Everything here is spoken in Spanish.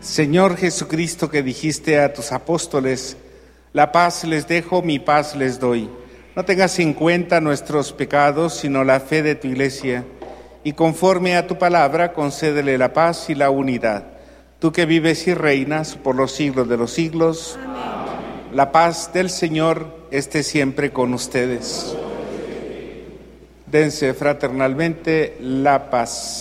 Señor Jesucristo, que dijiste a tus apóstoles, la paz les dejo, mi paz les doy. No tengas en cuenta nuestros pecados, sino la fe de tu Iglesia, y conforme a tu palabra, concédele la paz y la unidad. Tú que vives y reinas por los siglos de los siglos. Amén. La paz del Señor esté siempre con ustedes. Dense fraternalmente la paz.